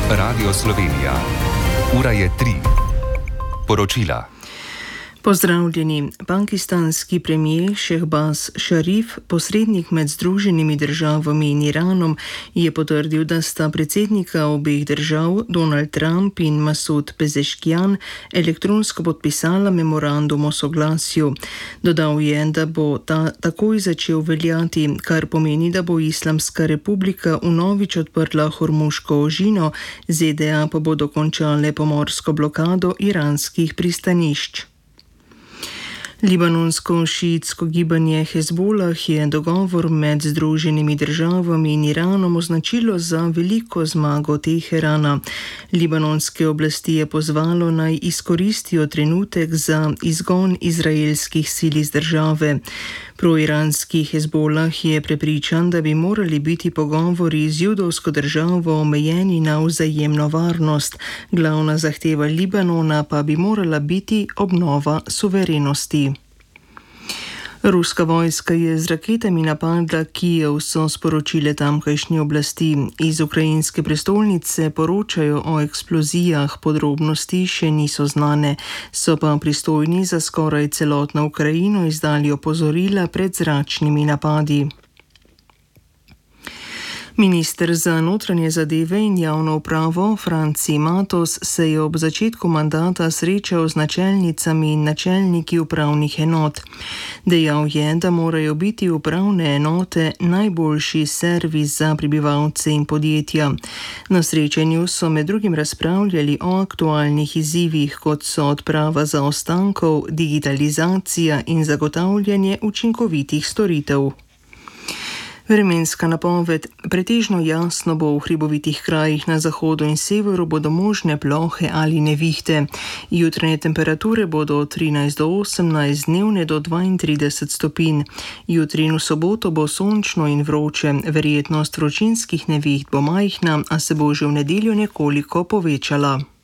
Radio Slovenija. Ura je 3. Poročila. Pozdravljeni. Pakistanski premijer Shehbaz Sharif, posrednik med Združenimi državami in Iranom, je potrdil, da sta predsednika obeh držav, Donald Trump in Masoud Pezeshkian, elektronsko podpisala memorandum o soglasju. Dodal je, da bo ta takoj začel veljati, kar pomeni, da bo Islamska republika vnovič odprla Hormuško ožino, ZDA pa bodo končale pomorsko blokado iranskih pristanišč. Libanonsko šiitsko gibanje Hezbolah je dogovor med Združenimi državami in Iranom označilo za veliko zmago Teherana. Libanonske oblasti je pozvalo naj izkoristijo trenutek za izgon izraelskih sil iz države. Proiranski Hezbolah je prepričan, da bi morali biti pogovori z judovsko državo omejeni na vzajemno varnost. Glavna zahteva Libanona pa bi morala biti obnova suverenosti. Ruska vojska je z raketami napadla Kijev, so sporočile tamkajšnje oblasti. Iz ukrajinske prestolnice poročajo o eksplozijah, podrobnosti še niso znane, so pa pristojni za skoraj celotno Ukrajino izdali opozorila pred zračnimi napadi. Minister za notranje zadeve in javno upravo Franci Matos se je ob začetku mandata srečal z načelnicami in načelniki upravnih enot. Dejal je, da morajo biti upravne enote najboljši servis za prebivalce in podjetja. Na srečanju so med drugim razpravljali o aktualnih izzivih, kot so odprava zaostankov, digitalizacija in zagotavljanje učinkovitih storitev. Vremenska napoved. Pretežno jasno bo v hribovitih krajih na zahodu in severu, bodo možne plohe ali nevihte. Jutranje temperature bodo od 13 do 18, dnevne do 32 stopinj. Jutri in v soboto bo sončno in vroče. Verjetnost vročinskih neviht bo majhna, a se bo že v nedeljo nekoliko povečala.